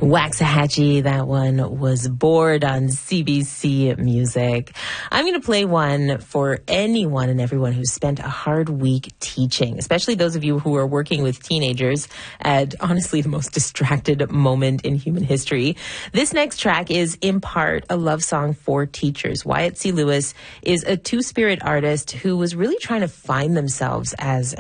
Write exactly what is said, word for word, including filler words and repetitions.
Waxahachie, that one was Bored on C B C Music. I'm going to play one for anyone and everyone who's spent a hard week teaching, especially those of you who are working with teenagers at honestly the most distracted moment in human history. This next track is in part a love song for teachers. Wyatt C. Lewis is a two-spirit artist who was really trying to find themselves as